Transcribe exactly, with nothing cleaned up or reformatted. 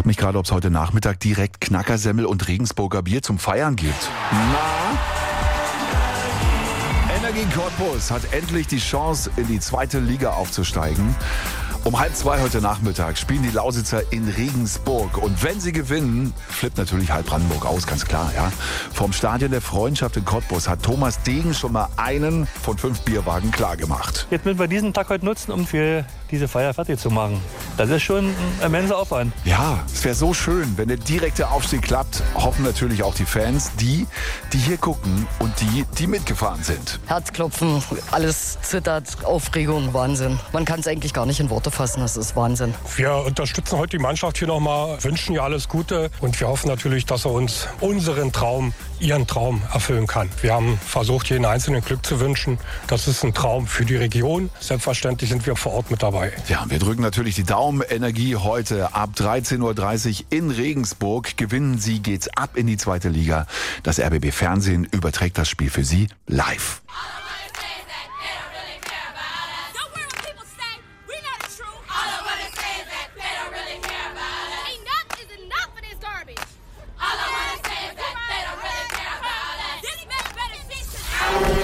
mich gerade, ob es heute Nachmittag direkt Knackersemmel und Regensburger Bier zum Feiern gibt. Na? Energie Cottbus hat endlich die Chance, in die zweite Liga aufzusteigen. Um halb zwei heute Nachmittag spielen die Lausitzer in Regensburg. Und wenn sie gewinnen, flippt natürlich halb Brandenburg aus, ganz klar. Ja. Vom Stadion der Freundschaft in Cottbus hat Thomas Degen schon mal einen von fünf Bierwagen klargemacht. Jetzt müssen wir diesen Tag heute nutzen, um für diese Feier fertig zu machen. Das ist schon ein immenser Aufwand. Ja, es wäre so schön, wenn der direkte Aufstieg klappt. Hoffen natürlich auch die Fans, die, die hier gucken und die, die mitgefahren sind. Herzklopfen, alles zittert, Aufregung, Wahnsinn. Man kann es eigentlich gar nicht in Worte fassen, das ist Wahnsinn. Wir unterstützen heute die Mannschaft hier nochmal, wünschen ihr alles Gute und wir hoffen natürlich, dass er uns unseren Traum, ihren Traum erfüllen kann. Wir haben versucht, jeden Einzelnen Glück zu wünschen. Das ist ein Traum für die Region. Selbstverständlich sind wir vor Ort mit dabei. Ja, wir drücken natürlich die Daumen. Energie heute ab dreizehn Uhr dreißig in Regensburg. Gewinnen Sie, geht's ab in die zweite Liga. Das R B B Fernsehen überträgt das Spiel für Sie live.